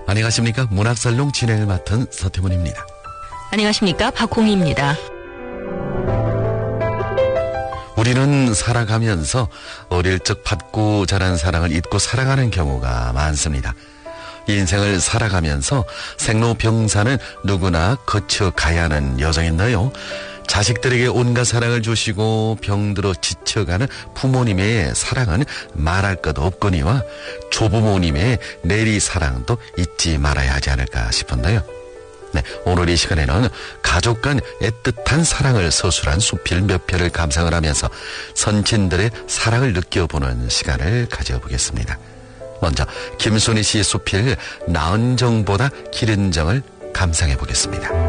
안녕하십니까. 문학살롱 진행을 맡은 서태문입니다. 안녕하십니까. 박홍희입니다. 우리는 살아가면서 어릴 적 받고 자란 사랑을 잊고 살아가는 경우가 많습니다. 인생을 살아가면서 생로병사는 누구나 거쳐가야 하는 여정인데요. 자식들에게 온갖 사랑을 주시고 병들어 지쳐가는 부모님의 사랑은 말할 것 없거니와 조부모님의 내리사랑도 잊지 말아야 하지 않을까 싶은데요. 네, 오늘 이 시간에는 가족 간 애틋한 사랑을 서술한 수필 몇 편을 감상을 하면서 선친들의 사랑을 느껴보는 시간을 가져보겠습니다. 먼저 김순희 씨의 수필 나은 정보다 기른 정을 감상해 보겠습니다.